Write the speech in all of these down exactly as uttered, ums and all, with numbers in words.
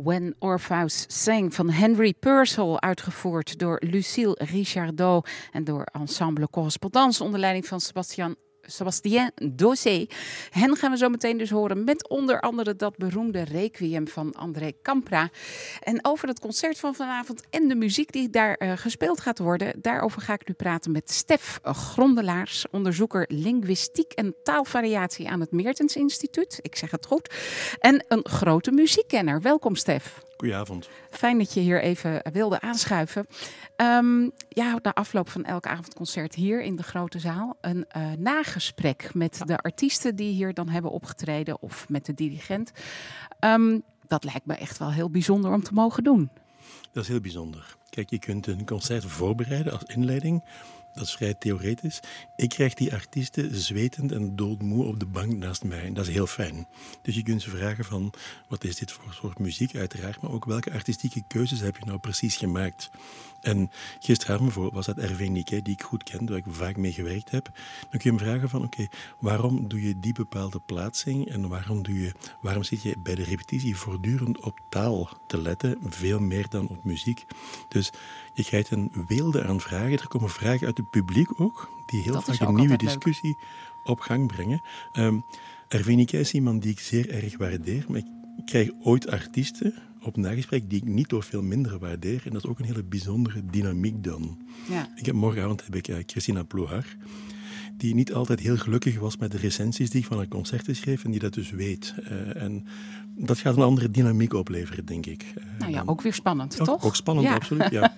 When Orpheus Sang van Henry Purcell, uitgevoerd door Lucille Richardot en door Ensemble Correspondance onder leiding van Sebastian Sebastien Dossé. Hen gaan we zo meteen dus horen met onder andere dat beroemde requiem van André Campra. En over het concert van vanavond en de muziek die daar uh, gespeeld gaat worden, daarover ga ik nu praten met Stef Grondelaars, onderzoeker linguïstiek en taalvariatie aan het Meertens Instituut. Ik zeg het goed. En een grote muziekkenner. Welkom, Stef. Goedenavond. Fijn dat je hier even wilde aanschuiven. Um, ja, na afloop van elk avondconcert hier in de grote zaal een uh, nagesprek met de artiesten die hier dan hebben opgetreden of met de dirigent. Um, dat lijkt me echt wel heel bijzonder om te mogen doen. Dat is heel bijzonder. Kijk, je kunt een concert voorbereiden als inleiding. Dat is vrij theoretisch. Ik krijg die artiesten zwetend en doodmoe op de bank naast mij. En dat is heel fijn. Dus je kunt ze vragen van, wat is dit voor soort muziek uiteraard, maar ook welke artistieke keuzes heb je nou precies gemaakt? En gisteravond bijvoorbeeld was dat Hervé Niquet, die ik goed ken, waar ik vaak mee gewerkt heb. Dan kun je hem vragen van, oké, okay, waarom doe je die bepaalde plaatsing en waarom, doe je, waarom zit je bij de repetitie voortdurend op taal te letten, veel meer dan op muziek? Dus je krijgt een weelde aan vragen. Er komen vragen uit het publiek ook, die heel dat vaak een nieuwe discussie leuk. op gang brengen. Um, Hervé Niquet is iemand die ik zeer erg waardeer, maar ik krijg ooit artiesten op nagesprek die ik niet of veel minder waardeer. En dat is ook een hele bijzondere dynamiek dan. Ja. Ik heb, morgenavond heb ik uh, Christina Plouhar, die niet altijd heel gelukkig was met de recensies die ik van haar concerten schreef en die dat dus weet. Uh, en dat gaat een andere dynamiek opleveren, denk ik. Uh, nou ja, dan... ook weer spannend, ook, toch? Ook spannend, ja. Absoluut, ja.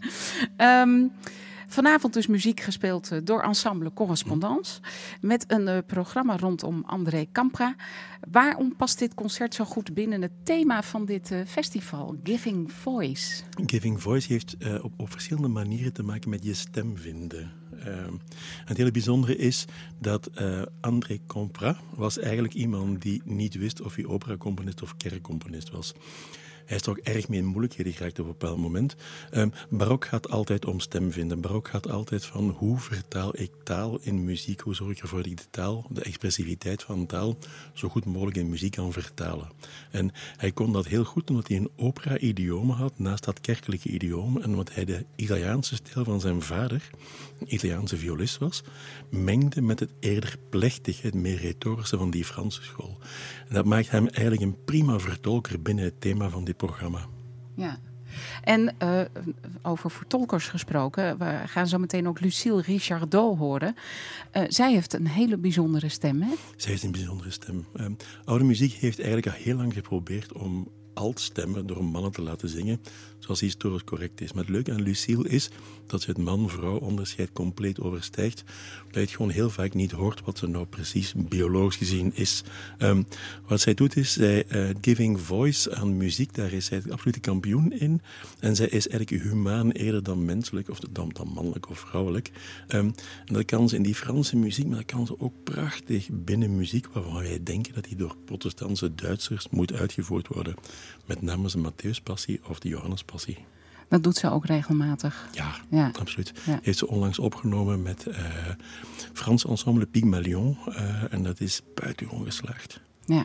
ja. um, Vanavond dus muziek gespeeld door Ensemble Correspondance met een uh, programma rondom André Campra. Waarom past dit concert zo goed binnen het thema van dit uh, festival, Giving Voice? Giving Voice heeft uh, op, op verschillende manieren te maken met je stem vinden. Uh, het hele bijzondere is dat uh, André Campra was eigenlijk iemand die niet wist of hij operacomponist of kerkcomponist was. Hij is er ook erg mee in moeilijkheden geraakt op een bepaald moment. Um, barok gaat altijd om stem vinden. Barok gaat altijd van hoe vertaal ik taal in muziek? Hoe zorg ik ervoor dat ik de taal, de expressiviteit van taal, zo goed mogelijk in muziek kan vertalen? En hij kon dat heel goed omdat hij een opera-idioom had naast dat kerkelijke idioom. En omdat hij de Italiaanse stijl van zijn vader, een Italiaanse violist was, mengde met het eerder plechtige, het meer retorische van die Franse school. En dat maakt hem eigenlijk een prima vertolker binnen het thema van dit programma. Ja. En uh, over vertolkers gesproken, we gaan zo meteen ook Lucille Richardot horen. Uh, zij heeft een hele bijzondere stem, hè? Zij heeft een bijzondere stem. Uh, oude muziek heeft eigenlijk al heel lang geprobeerd om altstemmen door mannen te laten zingen, zoals historisch correct is. Maar het leuke aan Lucille is dat ze het man-vrouw onderscheid compleet overstijgt, dat je het gewoon heel vaak niet hoort wat ze nou precies biologisch gezien is. Um, wat zij doet is, zij uh, giving voice aan muziek, daar is zij de absolute kampioen in. En zij is eigenlijk humaan eerder dan menselijk, of dan, dan mannelijk of vrouwelijk. Um, en dat kan ze in die Franse muziek, maar dat kan ze ook prachtig binnen muziek, waarvan wij denken dat die door protestantse Duitsers moet uitgevoerd worden. Met name de Matthäuspassie of de Johannespassie. Dat doet ze ook regelmatig. Ja, ja. absoluut. Ja. Heeft ze onlangs opgenomen met uh, Frans ensemble Pygmalion. Uh, en dat is buitengewoon geslaagd. Ja.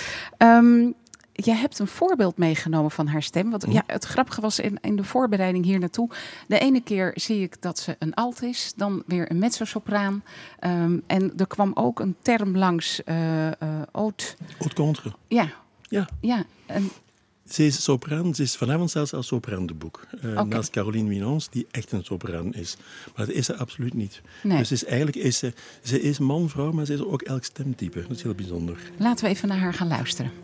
Um, je hebt een voorbeeld meegenomen van haar stem. Want hm. ja, het grappige was in, in de voorbereiding hier naartoe. De ene keer zie ik dat ze een alt is. Dan weer een mezzosopraan. Um, en er kwam ook een term langs. Uh, uh, haute... Haute contre. Ja. Ja. Ja. En... Ze is sopraan, ze is vanavond zelfs als sopraan de boek. Uh, okay. Naast Caroline Winans, die echt een sopraan is. Maar dat is ze absoluut niet. Nee. Dus is, eigenlijk is ze, ze is man-vrouw, maar ze is ook elk stemtype. Dat is heel bijzonder. Laten we even naar haar gaan luisteren.